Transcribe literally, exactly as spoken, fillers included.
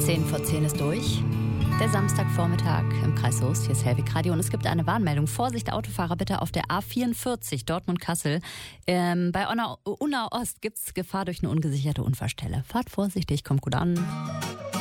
zehn vor zehn ist durch. Der Samstagvormittag im Kreis Soest. Hier ist Hellwig Radio und es gibt eine Warnmeldung. Vorsicht, Autofahrer bitte auf der A vierundvierzig Dortmund-Kassel. Ähm, bei Unna, Unna Ost gibt es Gefahr durch eine ungesicherte Unfallstelle. Fahrt vorsichtig, kommt gut an.